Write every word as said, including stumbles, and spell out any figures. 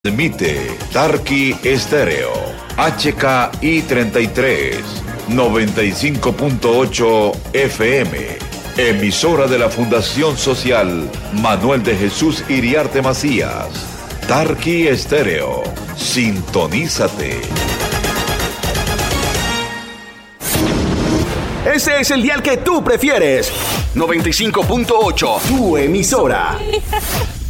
Transmite Tarqui Estéreo, H K I treinta y tres, noventa y cinco punto ocho F M, emisora de la Fundación Social Manuel de Jesús Iriarte Macías. Tarqui Estéreo, sintonízate. Ese es el dial que tú prefieres. noventa y cinco punto ocho, tu emisora.